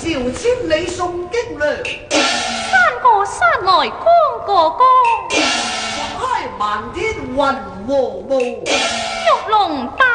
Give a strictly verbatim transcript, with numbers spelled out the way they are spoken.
朝千里送京糧， 山過山來光過江， 雲開漫天雲和霧， 玉龍大